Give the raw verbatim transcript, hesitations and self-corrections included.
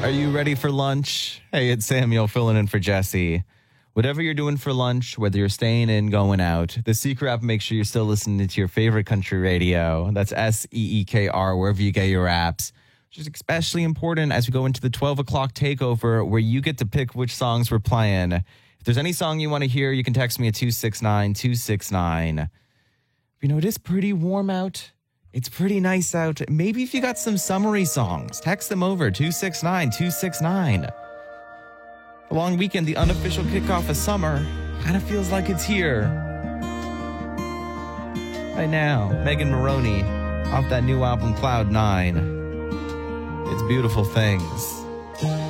Are you ready for lunch? Hey, it's Samuel filling in for Jesse. Whatever you're doing for lunch, whether you're staying in, going out, the Seeker app makes sure you're still listening to your favorite country radio. That's S E E K R, wherever you get your apps. Which is especially important as we go into the twelve o'clock takeover, where you get to pick which songs we're playing. If there's any song you want to hear, you can text me at two six nine two six nine. You know, it is pretty warm out. It's pretty nice out. Maybe if you got some summery songs, text them over, two six nine two six nine. The long weekend, the unofficial kickoff of summer, kind of feels like it's here. Right now, Megan Maroney, off that new album, Cloud Nine. It's Beautiful Things.